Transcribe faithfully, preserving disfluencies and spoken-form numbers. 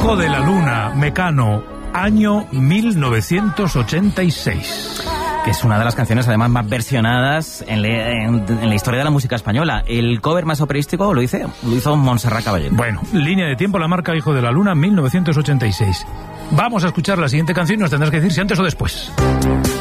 Hijo de la Luna, Mecano, año mil novecientos ochenta y seis. Que es una de las canciones además más versionadas en, le, en, en la historia de la música española. El cover más operístico lo hizo, lo hizo Montserrat Caballé. Bueno, línea de tiempo, la marca Hijo de la Luna, mil novecientos ochenta y seis. Vamos a escuchar la siguiente canción y nos tendrás que decir si antes o después.